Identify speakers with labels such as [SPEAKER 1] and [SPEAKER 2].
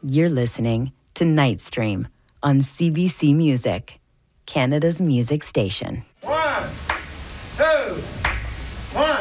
[SPEAKER 1] You're listening to Nightstream on CBC Music, Canada's music station.
[SPEAKER 2] 1, 2, 1,